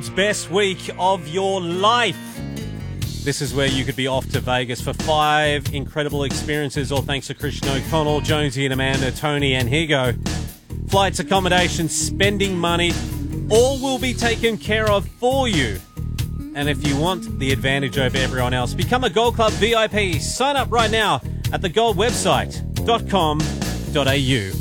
Best week of your life. This is where you could be off to Vegas for 5 incredible experiences, all thanks to Christian O'Connell, Jonesy and Amanda, Tony, and here you go. Flights, accommodation, spending money, all will be taken care of for you. And if you want the advantage over everyone else, become a Gold Club VIP. Sign up right now at thegoldwebsite.com.au.